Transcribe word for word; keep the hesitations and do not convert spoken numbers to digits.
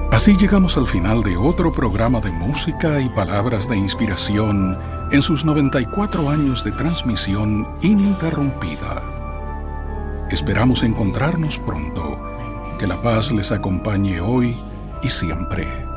Así llegamos al final de otro programa de música y palabras de inspiración en sus noventa y cuatro años de transmisión ininterrumpida. Esperamos encontrarnos pronto. Que la paz les acompañe hoy y siempre.